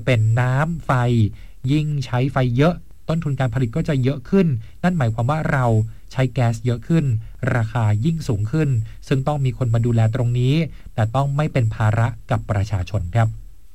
เป็นน้ำไฟยิ่งใช้ไฟเยอะต้นทุนการผลิตก็จะเยอะขึ้นนั่นหมายความว่าเราใช้แก๊สเยอะขึ้นราคายิ่งสูงขึ้นซึ่งต้องมีคนมาดูแลตรงนี้แต่ต้องไม่เป็นภาระกับประชาชนครับ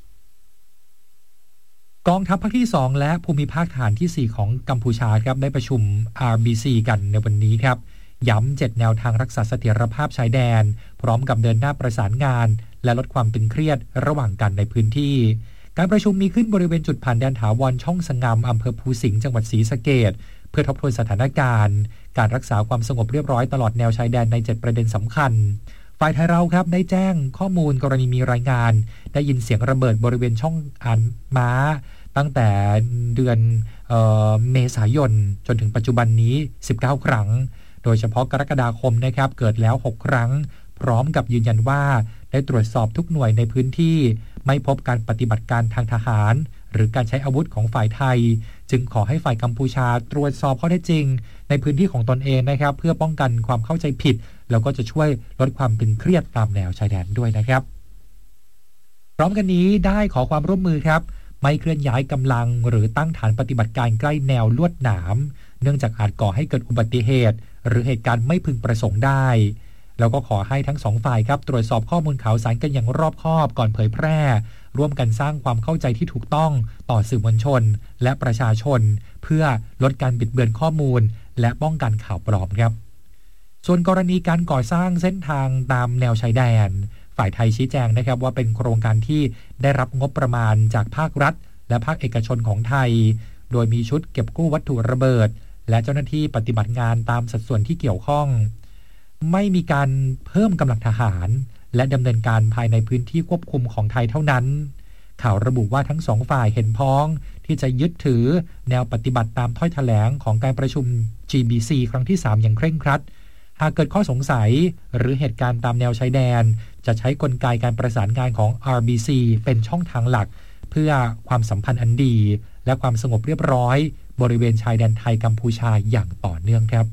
กองทัพภาคที่2และภูมิภาคฐานที่4ของกัมพูชาครับได้ประชุม RBC กันในวันนี้ครับย้ำ7แนวทางรักษาเสถียรภาพชายแดนพร้อมกับเดินหน้าประสานงานและลดความตึงเครียดระหว่างกันในพื้นที่การประชุมมีขึ้นบริเวณจุดผ่านแดนถาวรช่องสงามอำเภอภูสิงห์จังหวัดศรีสะเกษเพื่อทบทวนสถานการณ์การรักษาความสงบเรียบร้อยตลอดแนวชายแดนใน7ประเด็นสำคัญฝ่ายไทยเราครับได้แจ้งข้อมูลกรณีมีรายงานได้ยินเสียงระเบิดบริเวณช่องอันม้าตั้งแต่เดือนเมษายนจนถึงปัจจุบันนี้19ครั้งโดยเฉพาะกรกฎาคมนะครับเกิดแล้ว6ครั้งพร้อมกับยืนยันว่าได้ตรวจสอบทุกหน่วยในพื้นที่ไม่พบการปฏิบัติการทางทหารหรือการใช้อาวุธของฝ่ายไทยจึงขอให้ฝ่ายกัมพูชาตรวจสอบข้อเท็จจริงในพื้นที่ของตนเองนะครับเพื่อป้องกันความเข้าใจผิดแล้วก็จะช่วยลดความตึงเครียดตามแนวชายแดนด้วยนะครับพร้อมกันนี้ได้ขอความร่วมมือครับไม่เคลื่อนย้ายกำลังหรือตั้งฐานปฏิบัติการใกล้แนวลวดหนามเนื่องจากอาจก่อให้เกิดอุบัติเหตุหรือเหตุการณ์ไม่พึงประสงค์ได้แล้วก็ขอให้ทั้งสองฝ่ายครับตรวจสอบข้อมูลข่าวสารกันอย่างรอบคอบก่อนเผยแพร่ร่วมกันสร้างความเข้าใจที่ถูกต้องต่อสื่อมวลชนและประชาชนเพื่อลดการบิดเบือนข้อมูลและป้องกันข่าวปลอมครับส่วนกรณีการก่อสร้างเส้นทางตามแนวชายแดนฝ่ายไทยชี้แจงนะครับว่าเป็นโครงการที่ได้รับงบประมาณจากภาครัฐและภาคเอกชนของไทยโดยมีชุดเก็บกู้วัตถุระเบิดและเจ้าหน้าที่ปฏิบัติงานตามสัดส่วนที่เกี่ยวข้องไม่มีการเพิ่มกำลังทหารและดำเนินการภายในพื้นที่ควบคุมของไทยเท่านั้นข่าวระบุว่าทั้งสองฝ่ายเห็นพ้องที่จะยึดถือแนวปฏิบัติตามถ้อยแถลงของการประชุม GBC ครั้งที่3อย่างเคร่งครัดหากเกิดข้อสงสัยหรือเหตุการณ์ตามแนวชายแดนจะใช้กลไกการประสานงานของ RBC เป็นช่องทางหลักเพื่อความสัมพันธ์อันดีและความสงบเรียบร้อยบริเวณชายแดนไทยกัมพูชาอย่างต่อเนื่องครับ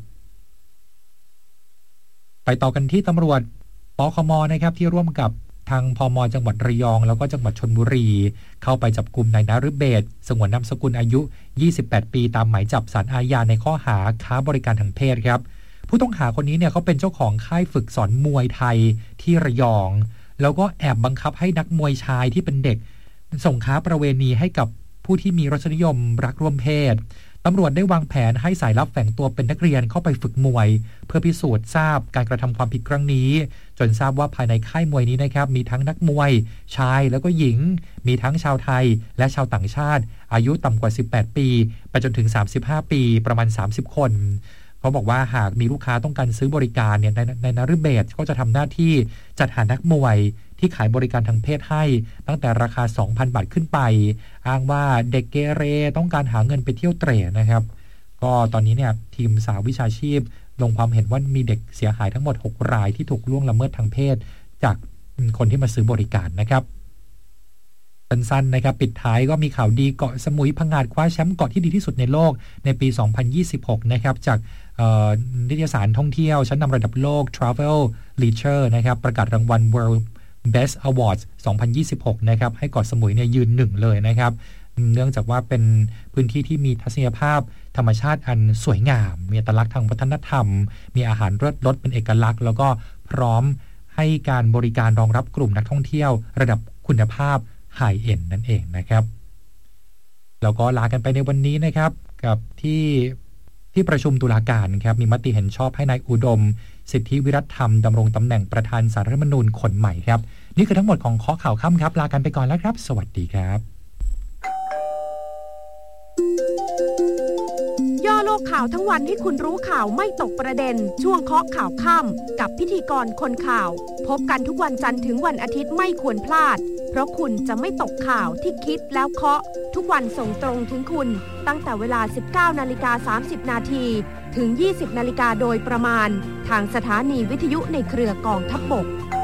ไปต่อกันที่ตำรวจปคม.นะครับที่ร่วมกับทางพม.จังหวัดระยองแล้วก็จังหวัดชลบุรีเข้าไปจับกุมนายนฤเบศรสงวนนามสกุลอายุ28ปีตามหมายจับศาลอาญาในข้อหาค้าบริการทางเพศครับผู้ต้องหาคนนี้เนี่ยเขาเป็นเจ้าของค่ายฝึกสอนมวยไทยที่ระยองแล้วก็แอบบังคับให้นักมวยชายที่เป็นเด็กส่งค้าประเวณีให้กับผู้ที่มีรสนิยมรักร่วมเพศตำรวจได้วางแผนให้สายลับแฝงตัวเป็นนักเรียนเข้าไปฝึกมวยเพื่อพิสูจน์ทราบการกระทำความผิดครั้งนี้จนทราบว่าภายในค่ายมวยนี้นะครับมีทั้งนักมวยชายแล้วก็หญิงมีทั้งชาวไทยและชาวต่างชาติอายุต่ำกว่า18ปีไปจนถึง35ปีประมาณ30คนเขาบอกว่าหากมีลูกค้าต้องการซื้อบริการเนี่ยในนฤเบศรก็จะทำหน้าที่จัดหานักมวยที่ขายบริการทางเพศให้ตั้งแต่ราคา 2,000 บาทขึ้นไปอ้างว่าเด็กเกเรต้องการหาเงินไปเที่ยวเตร่นะครับก็ตอนนี้เนี่ยทีมสาววิชาชีพลงความเห็นว่ามีเด็กเสียหายทั้งหมด6รายที่ถูกล่วงละเมิดทางเพศจากคนที่มาซื้อบริการนะครับสั้นๆนะครับปิดท้ายก็มีข่าวดีเกาะสมุยพังงาดคว้าแชมป์เกาะที่ดีที่สุดในโลกในปี 2026 นะครับจากนิตยสารท่องเที่ยวชั้นนำระดับโลก Travel Leisure นะครับประกาศรางวัล World Best Awards 2026 นะครับให้เกาะสมุยเนี่ยยืนหนึ่งเลยนะครับเนื่องจากว่าเป็นพื้นที่ที่มีทัศนียภาพธรรมชาติอันสวยงามมีอัตลักษณ์ทางวัฒนธรรมมีอาหารเลิศรสเป็นเอกลักษณ์แล้วก็พร้อมให้การบริการรองรับกลุ่มนักท่องเที่ยวระดับคุณภาพไฮเอ็นด์นั่นเองนะครับแล้วก็ลากันไปในวันนี้นะครับกับที่ประชุมตุลาการครับมีมติเห็นชอบให้นายอุดมสิทธิวิรัตธรรมดำรงตำแหน่งประธานศาลรัฐธรรมนูญคนใหม่ครับนี่คือทั้งหมดของข้อข่าวค่ำครับลากันไปก่อนแล้วครับสวัสดีครับย่อโลกข่าวทั้งวันให้คุณรู้ข่าวไม่ตกประเด็นช่วงเคาะข่าวค่ำกับพิธีกรคนข่าวพบกันทุกวันจันทร์ถึงวันอาทิตย์ไม่ควรพลาดเพราะคุณจะไม่ตกข่าวที่คิดแล้วเคาะทุกวันส่งตรงถึงคุณตั้งแต่เวลา 19:30 นาทีถึง 20:00 น.โดยประมาณทางสถานีวิทยุในเครือกองทัพบก